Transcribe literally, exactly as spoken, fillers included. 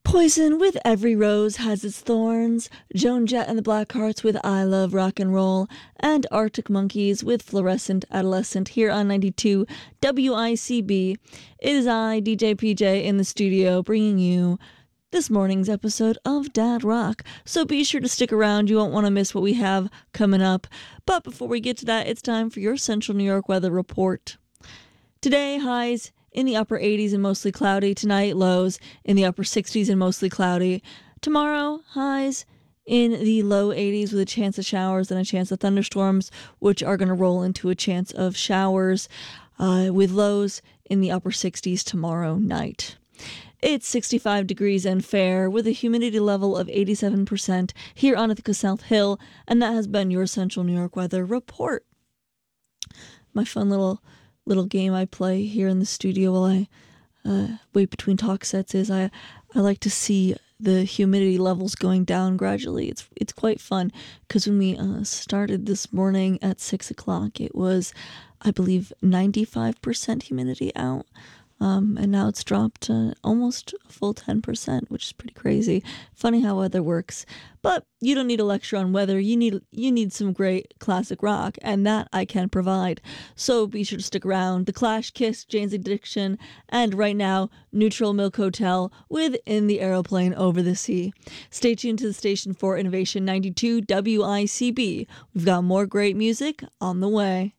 Poison with Every Rose Has Its Thorns, Joan Jett and the Blackhearts with I Love Rock and Roll, and Arctic Monkeys with Fluorescent Adolescent here on ninety-two W I C B. It is I, D J P J, in the studio bringing you this morning's episode of Dad Rock. So be sure to stick around. You won't want to miss what we have coming up. But before we get to that, it's time for your Central New York weather report. Today, highs in the upper eighties and mostly cloudy. Tonight, lows in the upper sixties and mostly cloudy. Tomorrow, highs in the low eighties with a chance of showers and a chance of thunderstorms, which are going to roll into a chance of showers uh, with lows in the upper sixties tomorrow night. It's sixty-five degrees and fair with a humidity level of eighty-seven percent here on Ithaca South Hill, and that has been your Central New York weather report. My fun little little game I play here in the studio while I uh, wait between talk sets is I I like to see the humidity levels going down gradually. It's it's quite fun because when we uh, started this morning at six o'clock, it was, I believe, ninety-five percent humidity out. Um, and now it's dropped to almost a full ten percent, which is pretty crazy. Funny how weather works. But you don't need a lecture on weather. You need you need some great classic rock, and that I can provide. So be sure to stick around. The Clash, Kiss, Jane's Addiction, and right now, Neutral Milk Hotel with In the Aeroplane Over the Sea. Stay tuned to the station for Innovation ninety-two W I C B. We've got more great music on the way.